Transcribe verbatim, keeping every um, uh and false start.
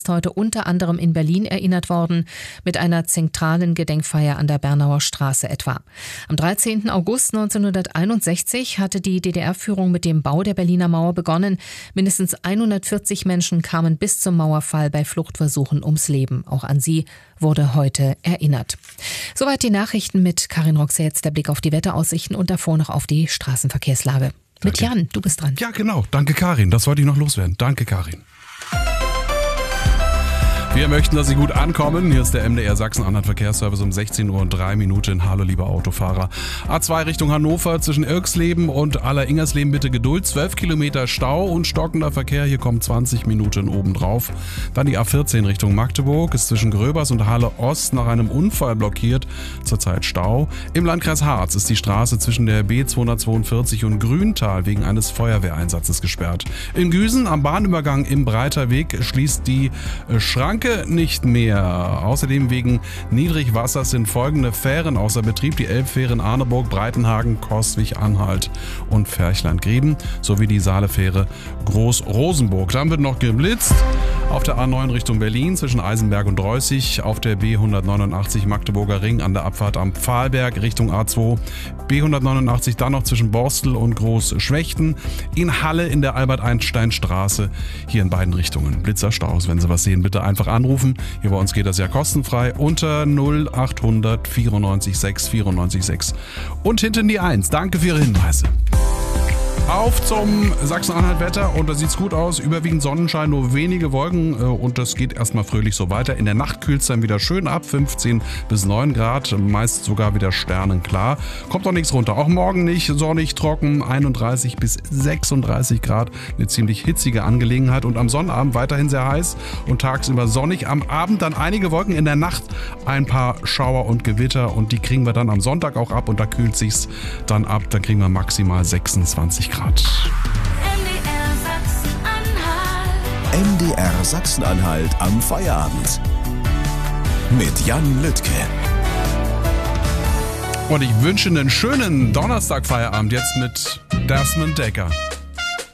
ist heute unter anderem in Berlin erinnert worden, mit einer zentralen Gedenkfeier an der Bernauer Straße etwa. Am dreizehnten August neunzehnhunderteinundsechzig hatte die D D R-Führung mit dem Bau der Berliner Mauer begonnen. Mindestens hundertvierzig Menschen kamen bis zum Mauerfall bei Fluchtversuchen ums Leben. Auch an sie wurde heute erinnert. Soweit die Nachrichten mit Karin Roxe. Jetzt der Blick auf die Wetteraussichten und davor noch auf die Straßenverkehrslage. Danke. Mit Jan, du bist dran. Ja, genau. Danke, Karin. Das wollte ich noch loswerden. Danke, Karin. Wir möchten, dass Sie gut ankommen. Hier ist der M D R Sachsen-Anhalt Verkehrsservice um sechzehn Uhr und drei Minuten. Hallo, liebe Autofahrer. A zwei Richtung Hannover zwischen Irksleben und Aller-Ingersleben bitte Geduld. zwölf Kilometer Stau und stockender Verkehr. Hier kommen zwanzig Minuten obendrauf. Dann die A vierzehn Richtung Magdeburg ist zwischen Gröbers und Halle Ost nach einem Unfall blockiert. Zurzeit Stau. Im Landkreis Harz ist die Straße zwischen der B zweihundertzweiundvierzig und Grüntal wegen eines Feuerwehreinsatzes gesperrt. In Güsen am Bahnübergang im Breiterweg schließt die Schranke nicht mehr. Außerdem wegen Niedrigwassers sind folgende Fähren außer Betrieb. Die Elbfähren Arneburg, Breitenhagen, Costwig, Anhalt und Ferchland-Grieben sowie die Saalefähre Groß-Rosenburg. Dann wird noch geblitzt auf der A neun Richtung Berlin zwischen Eisenberg und Reußig, auf der B hundertneunundachtzig Magdeburger Ring an der Abfahrt am Pfahlberg Richtung A zwei, B hundertneunundachtzig dann noch zwischen Borstel und Großschwechten, in Halle in der Albert-Einstein-Straße, hier in beiden Richtungen. Blitzerstaus, wenn Sie was sehen, bitte einfach anrufen. Hier bei uns geht das ja kostenfrei unter null achthundert vierundneunzig sechs vierundneunzig sechs und hinten die eins. Danke für Ihre Hinweise. Auf zum Sachsen-Anhalt-Wetter und da sieht's gut aus. Überwiegend Sonnenschein, nur wenige Wolken und das geht erstmal fröhlich so weiter. In der Nacht kühlt's dann wieder schön ab, fünfzehn bis neun Grad, meist sogar wieder sternenklar. Kommt doch nichts runter. Auch morgen nicht sonnig, trocken, einunddreißig bis sechsunddreißig Grad. Eine ziemlich hitzige Angelegenheit und am Sonnabend weiterhin sehr heiß und tagsüber sonnig. Am Abend dann einige Wolken, in der Nacht ein paar Schauer und Gewitter und die kriegen wir dann am Sonntag auch ab und da kühlt sich's dann ab. Dann kriegen wir maximal sechsundzwanzig Grad. M D R Sachsen-Anhalt am Feierabend. Mit Jan Lüttke. Und ich wünsche einen schönen Donnerstag-Feierabend jetzt mit Desmond Dekker.